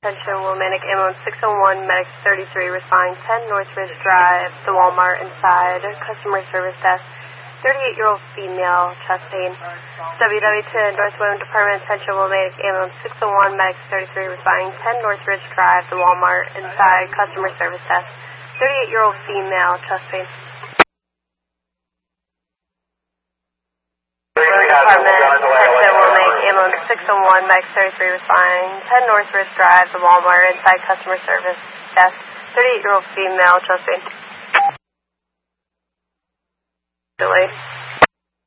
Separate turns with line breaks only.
Attention, Wilmanic Ambulance 601, Medic 33, responding 10 Northridge Drive, the Walmart inside, customer service desk, 38-year-old female, chest pain. WW2, North Women Department, attention, Wilmanic Ambulance 601, Medic 33, responding 10 Northridge Drive, the Walmart inside, customer service desk, 38-year-old female, chest pain. Department, attention, Wilmanic Ambulance 601, Medic 33, responding 10 Northridge Drive, the Walmart inside, customer service desk, 38-year-old female, chest pain. Delayed.